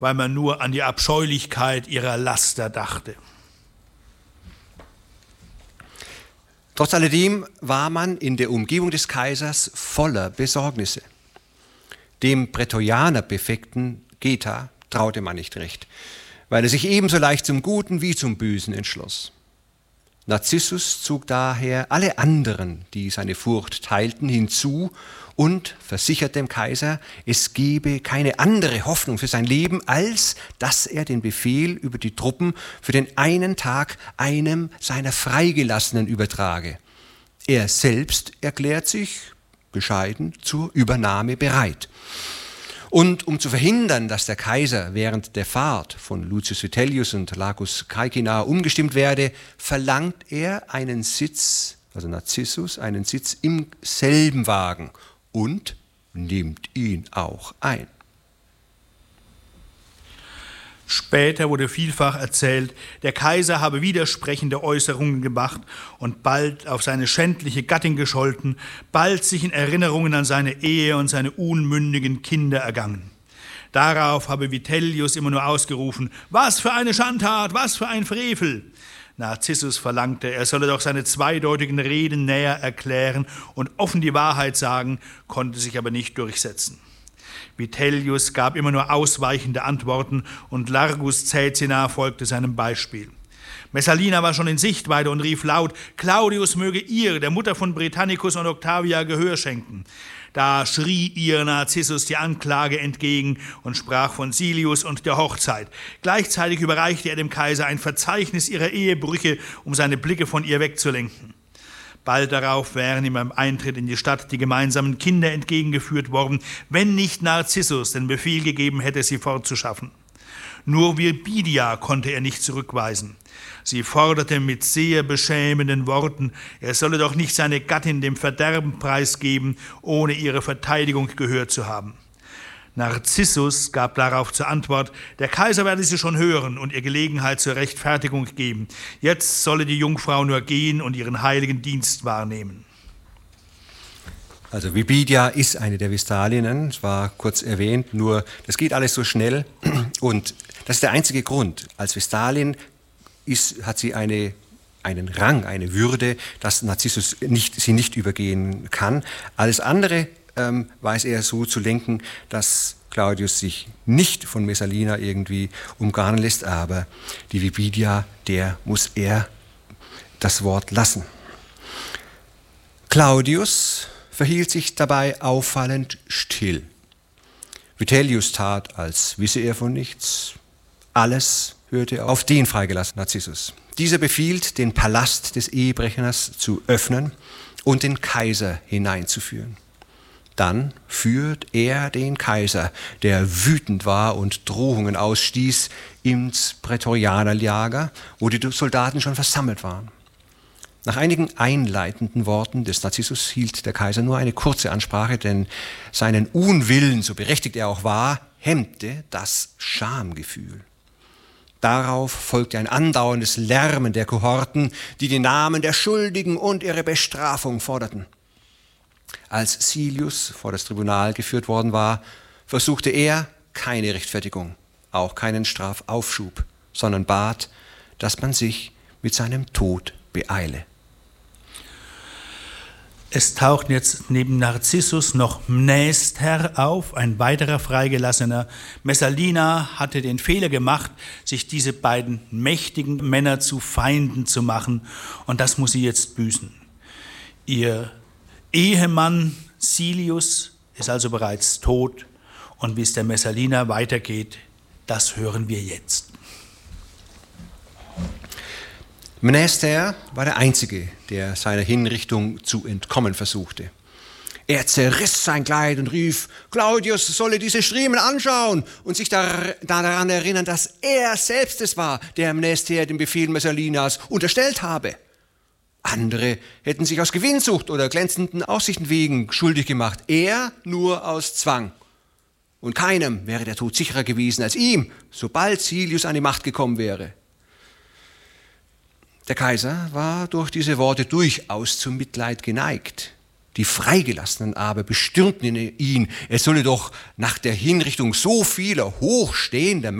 weil man nur an die Abscheulichkeit ihrer Laster dachte. Trotz alledem war man in der Umgebung des Kaisers voller Besorgnisse. Dem Prätorianerbefekten Geta traute man nicht recht, weil er sich ebenso leicht zum Guten wie zum Bösen entschloss. Narzissus zog daher alle anderen, die seine Furcht teilten, hinzu und versicherte dem Kaiser, es gebe keine andere Hoffnung für sein Leben, als dass er den Befehl über die Truppen für den einen Tag einem seiner Freigelassenen übertrage. Er selbst erklärt sich bescheiden zur Übernahme bereit. Und um zu verhindern, dass der Kaiser während der Fahrt von Lucius Vitellius und Lacus Caecina umgestimmt werde, verlangt er einen Sitz, also Narzissus, einen Sitz im selben Wagen und nimmt ihn auch ein. Später wurde vielfach erzählt, der Kaiser habe widersprechende Äußerungen gemacht und bald auf seine schändliche Gattin gescholten, bald sich in Erinnerungen an seine Ehe und seine unmündigen Kinder ergangen. Darauf habe Vitellius immer nur ausgerufen, was für eine Schandtat, was für ein Frevel. Narzissus verlangte, er solle doch seine zweideutigen Reden näher erklären und offen die Wahrheit sagen, konnte sich aber nicht durchsetzen. Vitellius gab immer nur ausweichende Antworten und Largus Caecina folgte seinem Beispiel. Messalina war schon in Sichtweite und rief laut, Claudius möge ihr, der Mutter von Britannicus und Octavia, Gehör schenken. Da schrie ihr Narzissus die Anklage entgegen und sprach von Silius und der Hochzeit. Gleichzeitig überreichte er dem Kaiser ein Verzeichnis ihrer Ehebrüche, um seine Blicke von ihr wegzulenken. Bald darauf wären ihm beim Eintritt in die Stadt die gemeinsamen Kinder entgegengeführt worden, wenn nicht Narzissus den Befehl gegeben hätte, sie fortzuschaffen. Nur Virbidia konnte er nicht zurückweisen. Sie forderte mit sehr beschämenden Worten, er solle doch nicht seine Gattin dem Verderben preisgeben, ohne ihre Verteidigung gehört zu haben. Narzissus gab darauf zur Antwort, der Kaiser werde sie schon hören und ihr Gelegenheit zur Rechtfertigung geben. Jetzt solle die Jungfrau nur gehen und ihren heiligen Dienst wahrnehmen. Also Virbidia ist eine der Vestalinnen, es war kurz erwähnt, nur das geht alles so schnell und das ist der einzige Grund. Als Vestalin hat sie einen Rang, eine Würde, dass Narzissus sie nicht übergehen kann. Alles andere weiß er so zu lenken, dass Claudius sich nicht von Messalina irgendwie umgarnen lässt, aber die Virbidia, der muss er das Wort lassen. Claudius verhielt sich dabei auffallend still. Vitellius tat, als wisse er von nichts. Alles hörte auf den freigelassenen Narzissus. Dieser befiehlt, den Palast des Ehebrechers zu öffnen und den Kaiser hineinzuführen. Dann führt er den Kaiser, der wütend war und Drohungen ausstieß, ins Prätorianerlager, wo die Soldaten schon versammelt waren. Nach einigen einleitenden Worten des Narzissus hielt der Kaiser nur eine kurze Ansprache, denn seinen Unwillen, so berechtigt er auch war, hemmte das Schamgefühl. Darauf folgte ein andauerndes Lärmen der Kohorten, die den Namen der Schuldigen und ihre Bestrafung forderten. Als Silius vor das Tribunal geführt worden war, versuchte er keine Rechtfertigung, auch keinen Strafaufschub, sondern bat, dass man sich mit seinem Tod beeile. Es taucht jetzt neben Narzissus noch Mnäster auf, ein weiterer Freigelassener. Messalina hatte den Fehler gemacht, sich diese beiden mächtigen Männer zu Feinden zu machen, und das muss sie jetzt büßen. Ihr Ehemann Silius ist also bereits tot, und wie es der Messalina weitergeht, das hören wir jetzt. Mnäster war der Einzige, der seiner Hinrichtung zu entkommen versuchte. Er zerriss sein Kleid und rief, Claudius solle diese Striemen anschauen und sich daran erinnern, dass er selbst es war, der Mnäster den Befehl Messalinas unterstellt habe. Andere hätten sich aus Gewinnsucht oder glänzenden Aussichten wegen schuldig gemacht, er nur aus Zwang. Und keinem wäre der Tod sicherer gewesen als ihm, sobald Silius an die Macht gekommen wäre. Der Kaiser war durch diese Worte durchaus zum Mitleid geneigt. Die Freigelassenen aber bestürmten ihn, er solle doch nach der Hinrichtung so vieler hochstehender